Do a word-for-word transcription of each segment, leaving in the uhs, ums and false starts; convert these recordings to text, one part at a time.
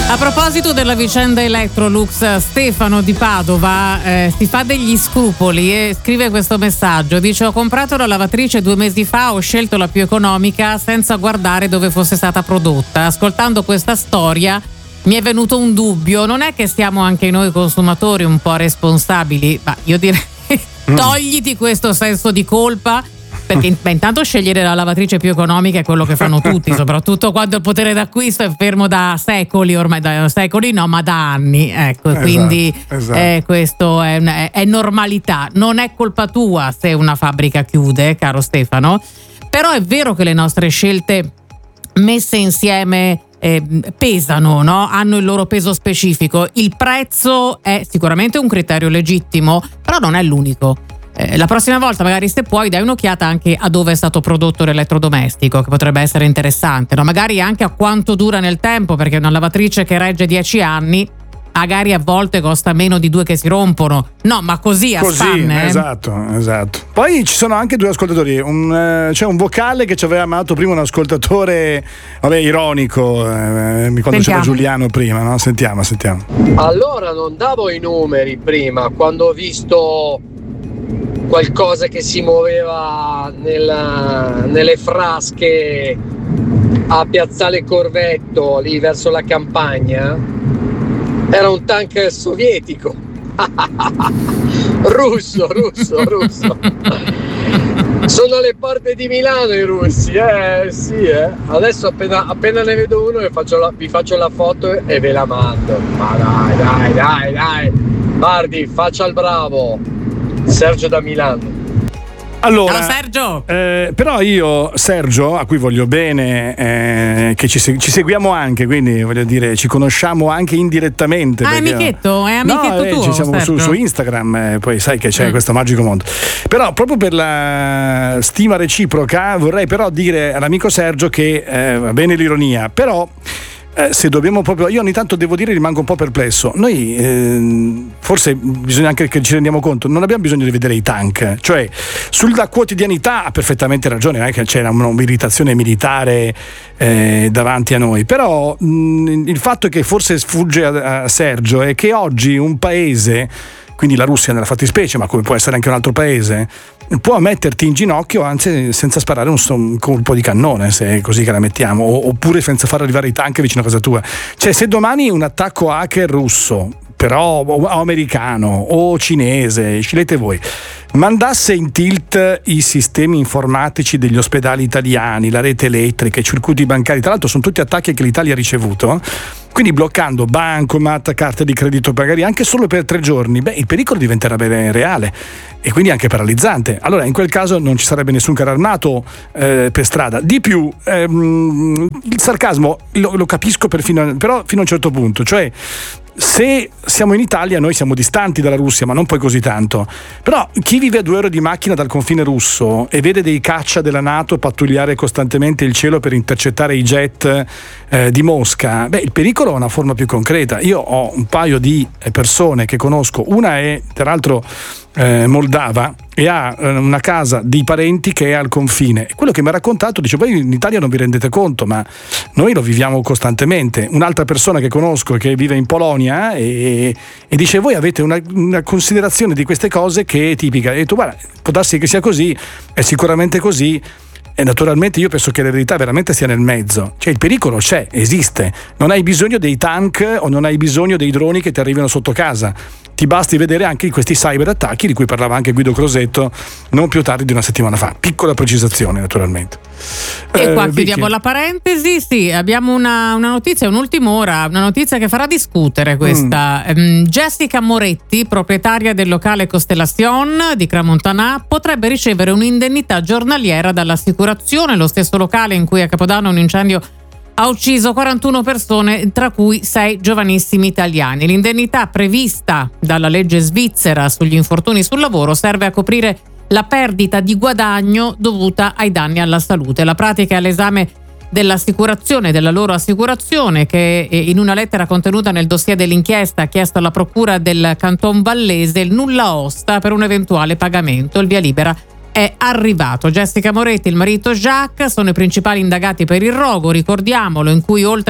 A proposito della vicenda Electrolux, Stefano di Padova eh, si fa degli scrupoli e scrive questo messaggio. Dice: ho comprato la lavatrice due mesi fa, ho scelto la più economica senza guardare dove fosse stata prodotta. Ascoltando questa storia mi è venuto un dubbio: non è che siamo anche noi consumatori un po' responsabili? Ma io direi togliti questo senso di colpa, perché beh, intanto scegliere la lavatrice più economica è quello che fanno tutti, soprattutto quando il potere d'acquisto è fermo da secoli, ormai da secoli no, ma da anni, ecco, esatto, quindi esatto. Eh, questo è, è, è normalità. Non è colpa tua se una fabbrica chiude, caro Stefano, però è vero che le nostre scelte messe insieme eh, pesano, no? Hanno il loro peso specifico. Il prezzo è sicuramente un criterio legittimo, però non è l'unico. Eh, la prossima volta magari, se puoi, dai un'occhiata anche a dove è stato prodotto l'elettrodomestico, che potrebbe essere interessante, no? Magari anche a quanto dura nel tempo, perché una lavatrice che regge dieci anni magari a volte costa meno di due che si rompono. No, ma così a così, spanne. Esatto, esatto. Poi ci sono anche due ascoltatori. Un, eh, c'è un vocale che ci aveva mandato prima un ascoltatore, vabbè, ironico, eh, quando Sentiamo. c'era Giuliano prima, no? Sentiamo, sentiamo. Allora non davo i numeri prima, quando ho visto qualcosa che si muoveva nella, nelle frasche a Piazzale Corvetto, lì verso la campagna. Era un tank sovietico. russo, russo, russo. Sono alle porte di Milano i russi, eh sì, eh. Adesso appena, appena ne vedo uno vi faccio, la, vi faccio la foto e ve la mando. Ma dai, dai, dai, dai. Guardi, faccia il bravo. Sergio da Milano. Allora, Ciao Sergio. Eh, però io, Sergio, a cui voglio bene, eh, che ci, ci seguiamo anche, quindi voglio dire, ci conosciamo anche indirettamente. Ah, è perché, amichetto? È amichetto no, eh, tuo, ci siamo su, Sergio? su Instagram, eh, poi sai che c'è Mm. questo magico mondo. Però proprio per la stima reciproca vorrei però dire all'amico Sergio che eh, va bene l'ironia, però Eh, se dobbiamo proprio, io ogni tanto devo dire rimango un po' perplesso. Noi eh, forse bisogna anche che ci rendiamo conto, non abbiamo bisogno di vedere i tank, cioè sulla quotidianità ha perfettamente ragione, non è che c'è una mobilitazione militare eh, davanti a noi, però mh, il fatto che forse sfugge a, a Sergio è che oggi un paese, quindi la Russia nella fattispecie, ma come può essere anche un altro paese, può metterti in ginocchio, anzi senza sparare un, un colpo di cannone, se è così che la mettiamo, o, oppure senza far arrivare i tank vicino a casa tua. Cioè, se domani un attacco hacker russo, però o americano o cinese, scegliete voi, mandasse in tilt i sistemi informatici degli ospedali italiani, la rete elettrica, i circuiti bancari, tra l'altro sono tutti attacchi che l'Italia ha ricevuto, quindi bloccando bancomat, carte di credito magari anche solo per tre giorni, beh, il pericolo diventerebbe reale e quindi anche paralizzante. Allora in quel caso non ci sarebbe nessun carro armato eh, per strada. Di più, ehm, il sarcasmo lo, lo capisco per fino a, però fino a un certo punto, cioè se siamo in Italia noi siamo distanti dalla Russia, ma non poi così tanto, però chi vive a due ore di macchina dal confine russo e vede dei caccia della NATO pattugliare costantemente il cielo per intercettare i jet eh, di Mosca, beh, il pericolo ha una forma più concreta. Io ho un paio di persone che conosco, una è tra l'altro eh, moldava e ha eh, una casa di parenti che è al confine, e quello che mi ha raccontato dice: voi in Italia non vi rendete conto, ma noi lo viviamo costantemente. Un'altra persona che conosco che vive in Polonia e, e dice: voi avete una, una considerazione di queste cose che è tipica, e tu guarda, può darsi che sia così, è sicuramente così. E naturalmente io penso che la verità veramente sia nel mezzo, cioè il pericolo c'è, esiste, non hai bisogno dei tank o non hai bisogno dei droni che ti arrivano sotto casa, ti basti vedere anche questi cyber attacchi di cui parlava anche Guido Crosetto non più tardi di una settimana fa. Piccola precisazione naturalmente. E qua eh, chiudiamo Vicky. la parentesi. Sì, abbiamo una, una notizia, un'ultima ora, una notizia che farà discutere questa. Mm. Um, Jessica Moretti, proprietaria del locale Constellation di Crans-Montana, potrebbe ricevere un'indennità giornaliera dall'assicurazione, lo stesso locale in cui a Capodanno un incendio ha ucciso quarantuno persone, tra cui sei giovanissimi italiani. L'indennità prevista dalla legge svizzera sugli infortuni sul lavoro serve a coprire la perdita di guadagno dovuta ai danni alla salute. La pratica è all'esame dell'assicurazione, della loro assicurazione, che in una lettera contenuta nel dossier dell'inchiesta ha chiesto alla procura del Canton Vallese il nulla osta per un eventuale pagamento. Il via libera è arrivato. Jessica Moretti e il marito Jacques sono i principali indagati per il rogo, ricordiamolo, in cui oltre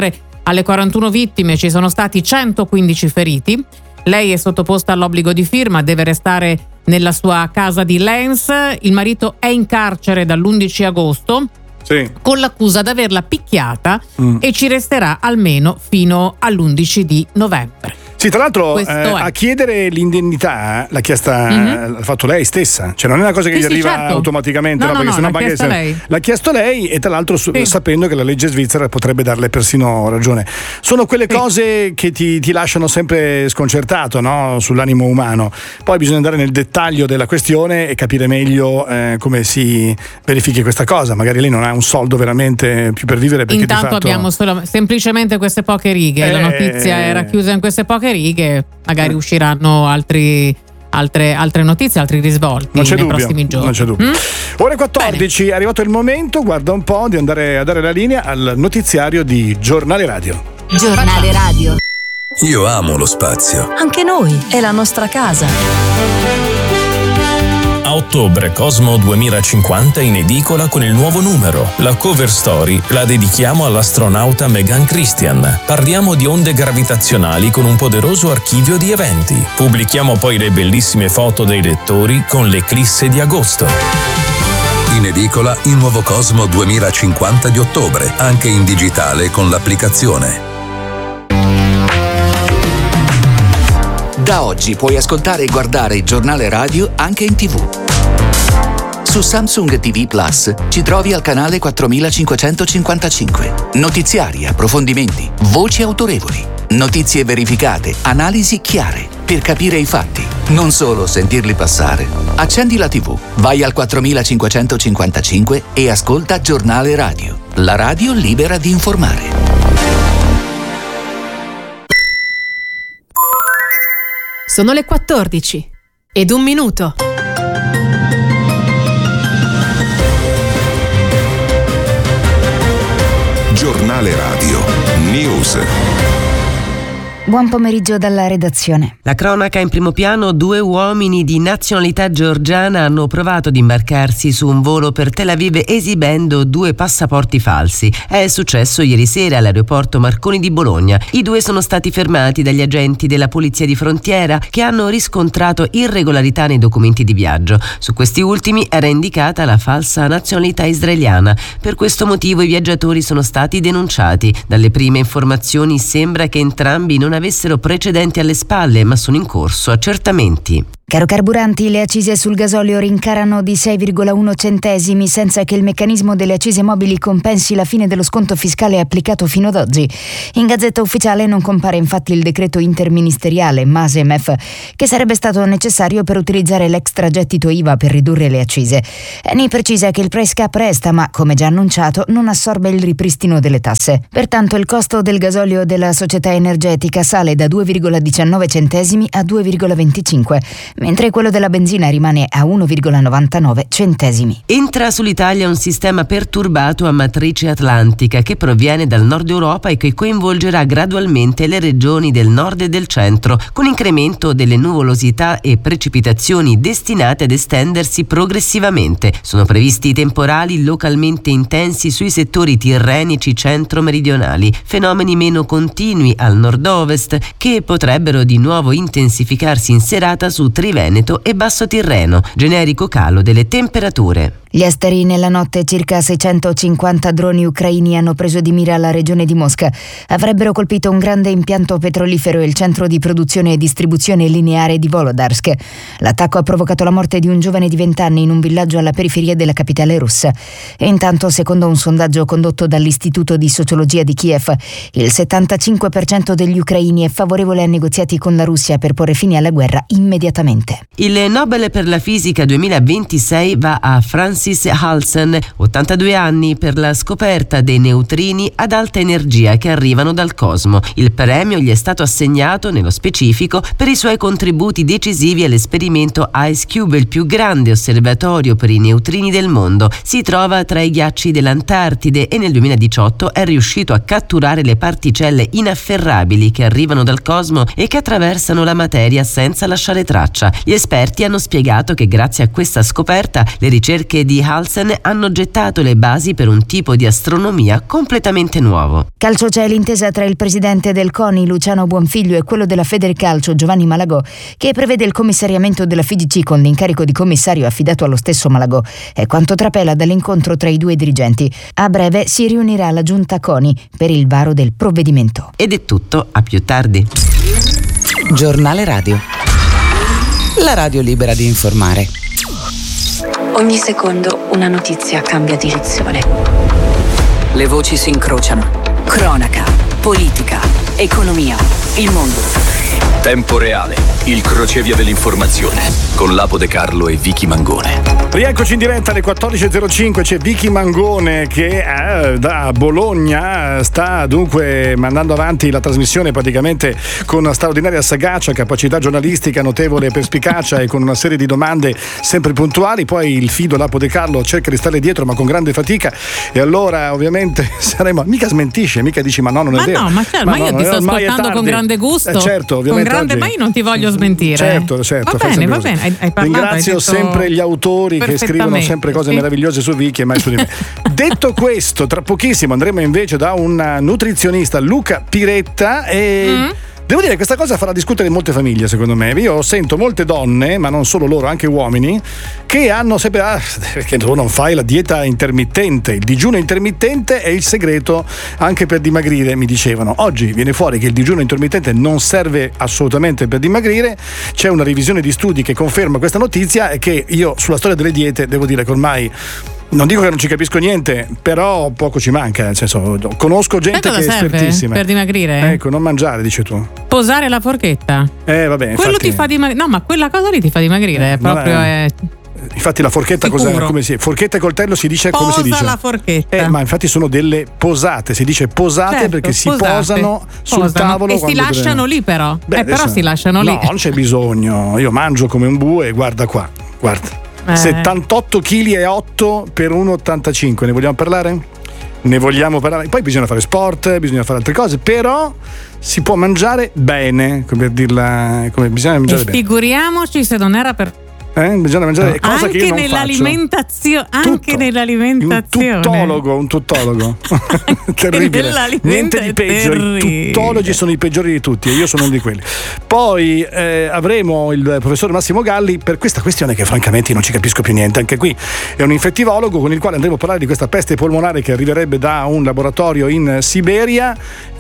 Alle quarantuno vittime ci sono stati centoquindici feriti. Lei è sottoposta all'obbligo di firma, deve restare nella sua casa di Lens. Il marito è in carcere dall'undici agosto. Sì. Con l'accusa di averla picchiata mm. e ci resterà almeno fino all'undici di novembre. Sì, tra l'altro eh, a chiedere l'indennità l'ha chiesta, mm-hmm. l'ha fatto lei stessa, cioè non è una cosa che sì, gli sì, arriva certo. automaticamente, no, no, no, perché no, sennò l'ha chiesto se, lei. l'ha chiesto lei e tra l'altro su, sì. sapendo che la legge svizzera potrebbe darle persino ragione. Sono quelle sì. cose che ti, ti lasciano sempre sconcertato, no? Sull'animo umano. Poi bisogna andare nel dettaglio della questione e capire meglio eh, come si verifichi questa cosa. Magari lei non ha un soldo veramente più per vivere perché intanto di fatto... abbiamo solo, semplicemente queste poche righe, eh... la notizia era chiusa in queste poche righe. Magari usciranno altri, altre, altre notizie, altri risvolti non c'è nei dubbio, prossimi giorni. Non c'è dubbio. Mm? Ore quattordici, Bene. È arrivato il momento, guarda un po', di andare a dare la linea al notiziario di Giornale Radio. Giornale Radio. Io amo lo spazio. Anche noi, è la nostra casa. A ottobre Cosmo duemilacinquanta in edicola con il nuovo numero. La cover story la dedichiamo all'astronauta Megan Christian. Parliamo di onde gravitazionali con un poderoso archivio di eventi. Pubblichiamo poi le bellissime foto dei lettori con l'eclisse di agosto. In edicola il nuovo Cosmo duemilacinquanta di ottobre, anche in digitale con l'applicazione. Da oggi puoi ascoltare e guardare il Giornale Radio anche in tivù. Su Samsung ti vu Plus ci trovi al canale quattromilacinquecentocinquantacinque. Notiziari, approfondimenti, voci autorevoli, notizie verificate, analisi chiare, per capire i fatti, non solo sentirli passare. Accendi la tivù, vai al quattromilacinquecentocinquantacinque e ascolta Giornale Radio, la radio libera di informare. Sono le quattordici ed un minuto. Giornale Radio News. Buon pomeriggio dalla redazione. La cronaca in primo piano: due uomini di nazionalità georgiana hanno provato ad imbarcarsi su un volo per Tel Aviv esibendo due passaporti falsi. È successo ieri sera all'aeroporto Marconi di Bologna. I due sono stati fermati dagli agenti della polizia di frontiera che hanno riscontrato irregolarità nei documenti di viaggio. Su questi ultimi era indicata la falsa nazionalità israeliana. Per questo motivo i viaggiatori sono stati denunciati. Dalle prime informazioni sembra che entrambi non avessero precedenti alle spalle, ma sono in corso accertamenti. Caro carburanti, le accise sul gasolio rincarano di sei virgola uno centesimi senza che il meccanismo delle accise mobili compensi la fine dello sconto fiscale applicato fino ad oggi. In Gazzetta Ufficiale non compare infatti il decreto interministeriale MASE-MEF che sarebbe stato necessario per utilizzare l'extragettito I V A per ridurre le accise. Eni precisa che il price cap resta, ma come già annunciato non assorbe il ripristino delle tasse. Pertanto il costo del gasolio della società energetica sale da due virgola diciannove centesimi a due virgola venticinque, mentre quello della benzina rimane a uno virgola novantanove centesimi. Entra sull'Italia un sistema perturbato a matrice atlantica che proviene dal nord Europa e che coinvolgerà gradualmente le regioni del nord e del centro, con incremento delle nuvolosità e precipitazioni destinate ad estendersi progressivamente. Sono previsti temporali localmente intensi sui settori tirrenici centro-meridionali, fenomeni meno continui al nord-ovest che potrebbero di nuovo intensificarsi in serata su Triveneto e Basso Tirreno, generico calo delle temperature. Gli esteri nella notte circa seicentocinquanta droni ucraini hanno preso di mira la regione di Mosca. Avrebbero colpito un grande impianto petrolifero e il centro di produzione e distribuzione lineare di Volodarsk. L'attacco ha provocato la morte di un giovane di venti anni in un villaggio alla periferia della capitale russa. E intanto, secondo un sondaggio condotto dall'Istituto di Sociologia di Kiev, il settantacinque per cento degli ucraini è favorevole a negoziati con la Russia per porre fine alla guerra immediatamente. Il Nobel per la fisica duemilaventisei va a Francis Halsen, ottantadue anni, per la scoperta dei neutrini ad alta energia che arrivano dal cosmo. Il premio gli è stato assegnato, nello specifico, per i suoi contributi decisivi all'esperimento IceCube, il più grande osservatorio per i neutrini del mondo. Si trova tra i ghiacci dell'Antartide e nel duemiladiciotto è riuscito a catturare le particelle inafferrabili che arrivano dal cosmo e che attraversano la materia senza lasciare traccia. minaccia. Gli esperti hanno spiegato che grazie a questa scoperta le ricerche di Halsen hanno gettato le basi per un tipo di astronomia completamente nuovo. Calcio c'è l'intesa tra il presidente del CONI Luciano Buonfiglio e quello della Federcalcio Giovanni Malagò, che prevede il commissariamento della F I G C con l'incarico di commissario affidato allo stesso Malagò. È quanto trapela dall'incontro tra i due dirigenti. A breve si riunirà la giunta CONI per il varo del provvedimento. Ed è tutto, a più tardi. Giornale Radio. La radio libera di informare. Ogni secondo una notizia cambia direzione. Le voci si incrociano. Cronaca, politica, economia, il mondo. Tempo reale, il crocevia dell'informazione con Lapo De Carlo e Vicky Mangone. Rieccoci in diretta alle quattordici e zero cinque, c'è Vicky Mangone che eh, da Bologna sta dunque mandando avanti la trasmissione praticamente con straordinaria sagacia, capacità giornalistica, notevole perspicacia e con una serie di domande sempre puntuali. Poi il fido Lapo De Carlo cerca di stare dietro ma con grande fatica, e allora ovviamente saremo, mica smentisce, mica dici ma no non è ma vero. No, ma certo, ma, ma io no, ti sto ascoltando con grande gusto. Eh, certo, ovviamente. Con grande, oggi... ma io non ti voglio smentire. Certo, certo. Va bene, va bene. Hai, hai parlato, ringrazio hai detto... sempre gli autori che scrivono sempre cose sì. meravigliose su Vicky e mai su di me. Detto questo, tra pochissimo andremo invece da un nutrizionista, Luca Piretta, e mm. devo dire che questa cosa farà discutere molte famiglie, secondo me. Io sento molte donne, ma non solo loro, anche uomini, che hanno sempre ah, perché tu non fai la dieta intermittente. Il digiuno intermittente è il segreto anche per dimagrire, mi dicevano. Oggi viene fuori che il digiuno intermittente non serve assolutamente per dimagrire. C'è una revisione di studi che conferma questa notizia, e che io sulla storia delle diete devo dire che ormai non dico che non ci capisco niente, però poco ci manca, nel senso, conosco gente che è espertissima per dimagrire. Ecco, non mangiare, dici tu. Posare la forchetta. Eh, vabbè. Quello infatti... ti fa dimagrire. No, ma quella cosa lì ti fa dimagrire, eh, proprio è... è... Infatti la forchetta cos'è? Come si, forchetta e coltello si dice Posa come si dice? la forchetta. Eh, ma infatti sono delle posate, si dice posate, certo, perché si posate. posano sul posano. tavolo e si lasciano deve... lì però. Beh, eh, però si lasciano no, lì. No, non c'è bisogno. Io mangio come un bue, guarda qua, guarda. Eh. settantotto virgola otto chili per uno virgola ottantacinque, ne vogliamo parlare? Ne vogliamo parlare? Poi bisogna fare sport, bisogna fare altre cose, però si può mangiare bene, come dirla, come bisogna mangiare e bene. Figuriamoci se non era per Eh? Bisogna mangiare no. cosa anche che io non nell'alimentazione, faccio. Anche Tutto. nell'alimentazione. Un tuttologo, un tuttologo. Terribile. Niente di peggio. I tuttologi sono i peggiori di tutti e io sono uno di quelli. Poi eh, avremo il professor Massimo Galli per questa questione che francamente non ci capisco più niente. Anche qui è un infettivologo con il quale andremo a parlare di questa peste polmonare che arriverebbe da un laboratorio in Siberia,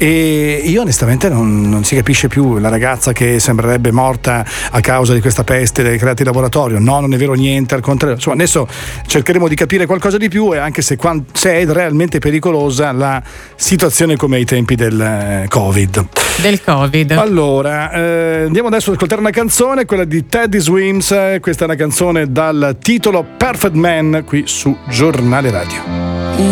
e io onestamente non, non si capisce più. La ragazza che sembrerebbe morta a causa di questa peste creata in laboratorio, no, non è vero niente, al contrario. Insomma, adesso cercheremo di capire qualcosa di più, e anche se, se è realmente pericolosa la situazione come ai tempi del Covid. Del Covid. Allora, eh, andiamo adesso ad ascoltare una canzone, quella di Teddy Swims. Questa è una canzone dal titolo Perfect Man, qui su Giornale Radio.